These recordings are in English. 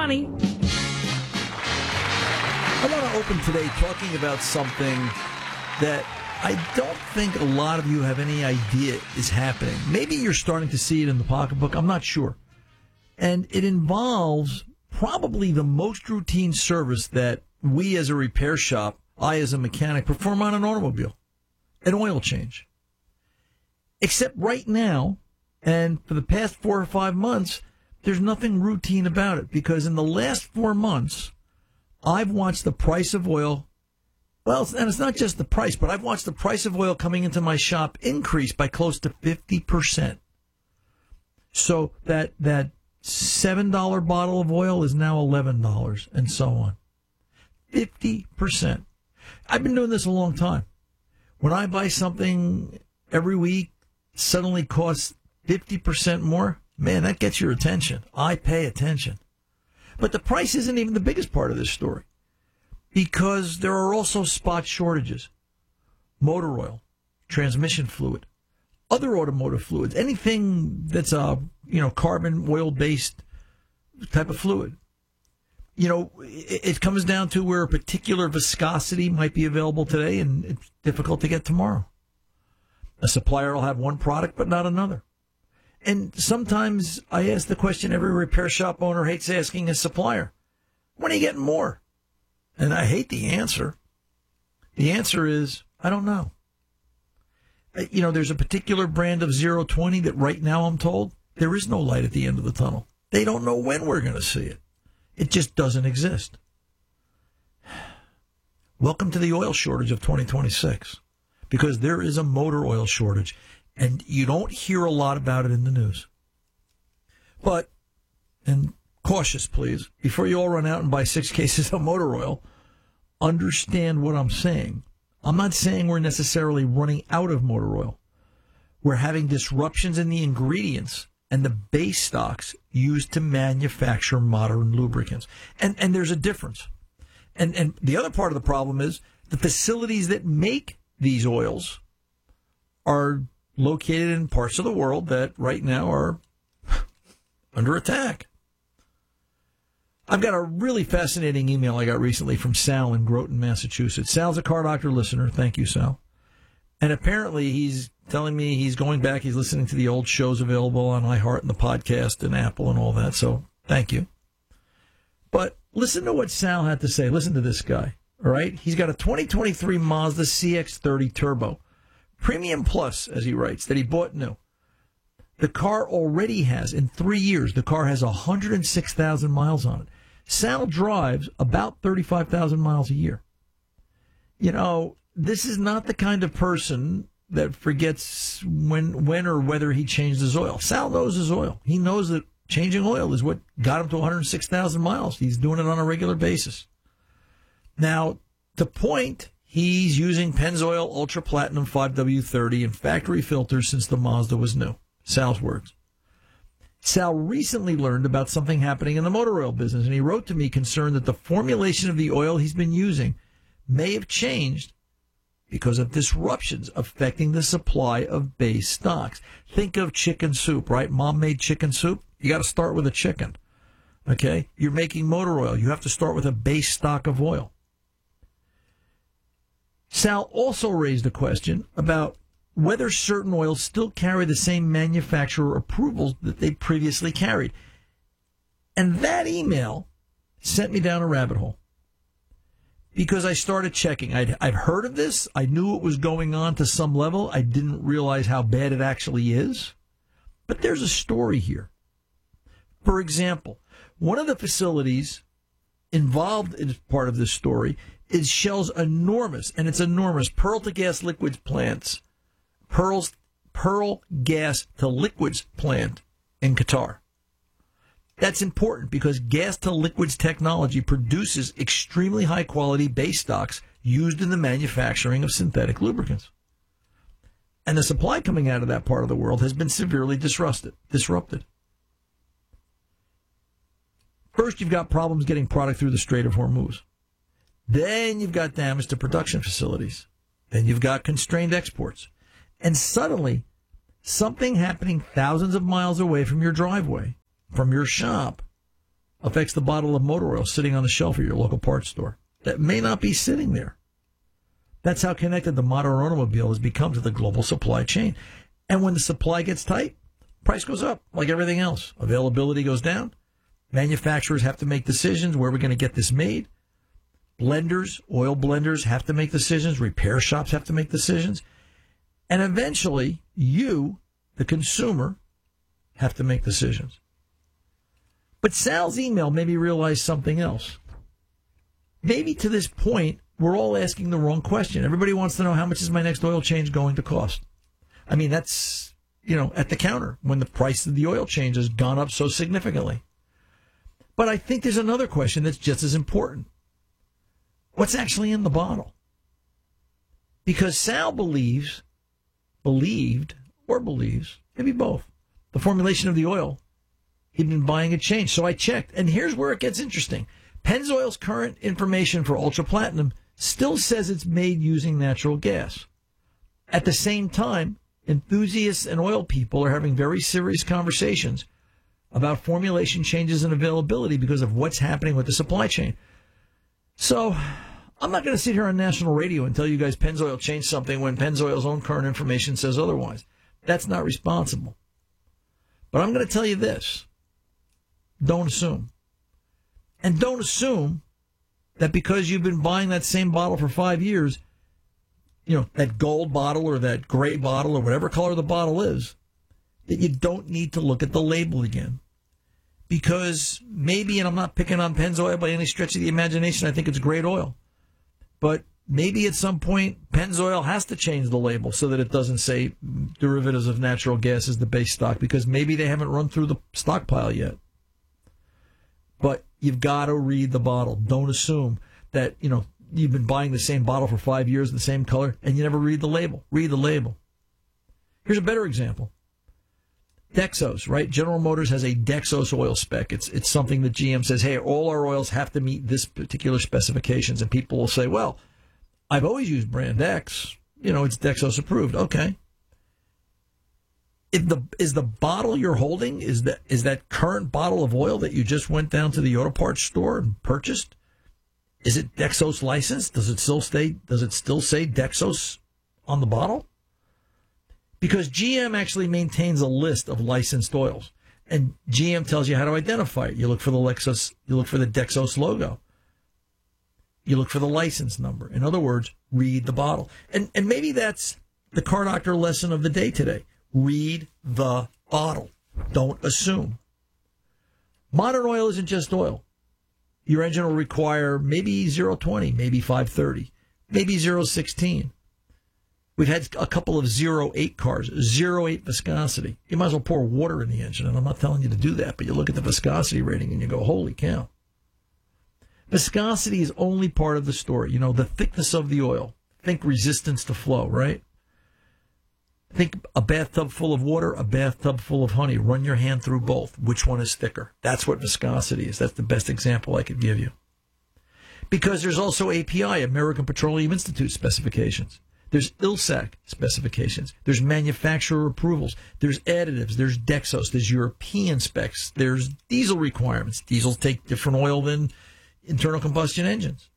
money. I want to open today talking about something that I don't think a lot of you have any idea is happening. Maybe you're starting to see it in the pocketbook. I'm not sure. And it involves probably the most routine service that we as a repair shop, I as a mechanic, perform on an automobile, an oil change. Except right now, and for the past 4 or 5 months, there's nothing routine about it, because in the last 4 months, I've watched the price of oil, well, and it's not just the price, but I've watched the price of oil coming into my shop increase by close to 50%. So that $7 bottle of oil is now $11, and so on. 50%. I've been doing this a long time. When I buy something every week, it suddenly costs 50% more. Man, that gets your attention. I pay attention. But the price isn't even the biggest part of this story, because there are also spot shortages. Motor oil, transmission fluid, other automotive fluids, anything that's a carbon oil-based type of fluid. It comes down to where a particular viscosity might be available today, and it's difficult to get tomorrow. A supplier will have one product, but not another. And sometimes I ask the question every repair shop owner hates asking his supplier, when are you getting more? And I hate the answer. The answer is, I don't know. There's a particular brand of 020 that right now I'm told there is no light at the end of the tunnel. They don't know when we're going to see it. It just doesn't exist. Welcome to the oil shortage of 2026, because there is a motor oil shortage, and you don't hear a lot about it in the news. But, and cautious, please, before you all run out and buy 6 cases of motor oil, understand what I'm saying. I'm not saying we're necessarily running out of motor oil. We're having disruptions in the ingredients and the base stocks used to manufacture modern lubricants. And there's a difference. And the other part of the problem is the facilities that make these oils are located in parts of the world that right now are under attack. I've got a really fascinating email I got recently from Sal in Groton, Massachusetts. Sal's a Car Doctor listener. Thank you, Sal. And apparently he's telling me he's going back. He's listening to the old shows available on iHeart and the podcast and Apple and all that. So thank you. But listen to what Sal had to say. Listen to this guy. All right. He's got a 2023 Mazda CX-30 Turbo. Premium Plus, as he writes, that he bought new. The car already has, in 3 years, the car has 106,000 miles on it. Sal drives about 35,000 miles a year. This is not the kind of person that forgets when or whether he changed his oil. Sal knows his oil. He knows that changing oil is what got him to 106,000 miles. He's doing it on a regular basis. Now, to point, he's using Pennzoil Ultra Platinum 5W30 and factory filters since the Mazda was new. Sal's words. Sal recently learned about something happening in the motor oil business, and he wrote to me concerned that the formulation of the oil he's been using may have changed because of disruptions affecting the supply of base stocks. Think of chicken soup, right? Mom made chicken soup. You got to start with a chicken. Okay? You're making motor oil. You have to start with a base stock of oil. Sal also raised a question about whether certain oils still carry the same manufacturer approvals that they previously carried. And that email sent me down a rabbit hole, because I started checking. I've heard of this. I knew it was going on to some level. I didn't realize how bad it actually is. But there's a story here. For example, one of the facilities involved in part of this story is Shell's enormous, and it's enormous, Pearl to Gas Liquids plants. Pearl Gas to Liquids plant in Qatar. That's important because gas to liquids technology produces extremely high quality base stocks used in the manufacturing of synthetic lubricants. And the supply coming out of that part of the world has been severely disrupted. First, you've got problems getting product through the Strait of Hormuz. Then you've got damage to production facilities. Then you've got constrained exports. And suddenly, something happening thousands of miles away from your driveway, from your shop, affects the bottle of motor oil sitting on the shelf at your local parts store that may not be sitting there. That's how connected the modern automobile has become to the global supply chain. And when the supply gets tight, price goes up like everything else. Availability goes down. Manufacturers have to make decisions. Where are we going to get this made? Blenders, oil blenders have to make decisions. Repair shops have to make decisions. And eventually, you, the consumer, have to make decisions. But Sal's email made me realize something else. Maybe to this point, we're all asking the wrong question. Everybody wants to know, how much is my next oil change going to cost? I mean, that's, at the counter when the price of the oil change has gone up so significantly. But I think there's another question that's just as important. What's actually in the bottle? Because Sal believed, maybe both, the formulation of the oil he'd been buying had changed. So I checked, and here's where it gets interesting. Pennzoil's current information for Ultra Platinum still says it's made using natural gas. At the same time, enthusiasts and oil people are having very serious conversations about formulation changes and availability because of what's happening with the supply chain. So I'm not going to sit here on national radio and tell you guys Pennzoil changed something when Pennzoil's own current information says otherwise. That's not responsible. But I'm going to tell you this. Don't assume. And don't assume that because you've been buying that same bottle for 5 years, that gold bottle or that gray bottle or whatever color the bottle is, that you don't need to look at the label again. Because maybe, and I'm not picking on Pennzoil by any stretch of the imagination, I think it's great oil. But maybe at some point, Pennzoil has to change the label so that it doesn't say derivatives of natural gas is the base stock, because maybe they haven't run through the stockpile yet. But you've got to read the bottle. Don't assume that, you've been buying the same bottle for 5 years, the same color, and you never read the label. Read the label. Here's a better example. Dexos, right? General Motors has a Dexos oil spec. It's something that GM says, hey, all our oils have to meet this particular specifications. And people will say, well, I've always used brand X. It's Dexos approved. Okay. Is the bottle you're holding, is that current bottle of oil that you just went down to the auto parts store and purchased? Is it Dexos licensed? Does it still say Dexos on the bottle? Because GM actually maintains a list of licensed oils, and GM tells you how to identify it. You look for the Dexos logo. You look for the license number. In other words, read the bottle. And maybe that's the car doctor lesson of the day today. Read the bottle. Don't assume. Modern oil isn't just oil. Your engine will require maybe 020, maybe 530, maybe 016. We've had a couple of 08 cars, 08 viscosity. You might as well pour water in the engine, and I'm not telling you to do that, but you look at the viscosity rating and you go, holy cow. Viscosity is only part of the story. The thickness of the oil. Think resistance to flow, right? Think a bathtub full of water, a bathtub full of honey. Run your hand through both. Which one is thicker? That's what viscosity is. That's the best example I could give you. Because there's also API, American Petroleum Institute specifications. There's ILSAC specifications. There's manufacturer approvals. There's additives. There's Dexos. There's European specs. There's diesel requirements. Diesels take different oil than internal combustion engines.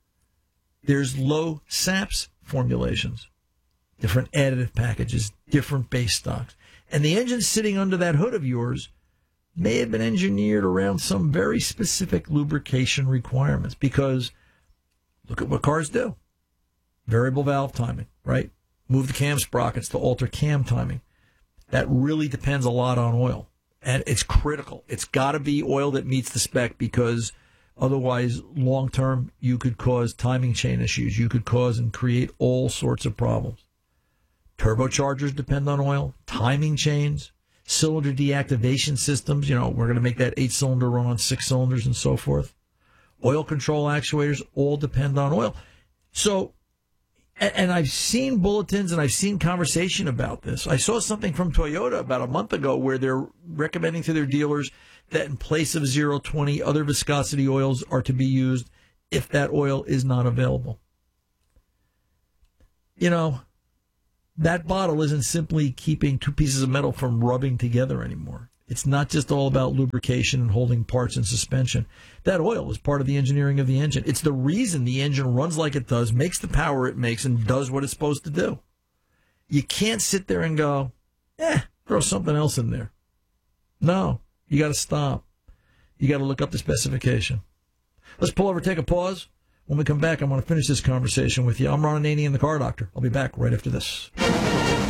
There's low SAPS formulations, different additive packages, different base stocks. And the engine sitting under that hood of yours may have been engineered around some very specific lubrication requirements, because look at what cars do. Variable valve timing, right? Move the cam sprockets to alter cam timing. That really depends a lot on oil. And it's critical. It's got to be oil that meets the spec, because otherwise, long term, you could cause timing chain issues. You could cause and create all sorts of problems. Turbochargers depend on oil, timing chains, cylinder deactivation systems. We're going to make that 8-cylinder run on 6 cylinders and so forth. Oil control actuators all depend on oil. So, and I've seen bulletins and I've seen conversation about this. I saw something from Toyota about a month ago where they're recommending to their dealers that in place of 020, other viscosity oils are to be used if that oil is not available. That bottle isn't simply keeping two pieces of metal from rubbing together anymore. It's not just all about lubrication and holding parts in suspension. That oil is part of the engineering of the engine. It's the reason the engine runs like it does, makes the power it makes, and does what it's supposed to do. You can't sit there and go, throw something else in there. No, you got to stop. You got to look up the specification. Let's pull over, take a pause. When we come back, I want to finish this conversation with you. I'm Ron Ananian, the Car Doctor. I'll be back right after this.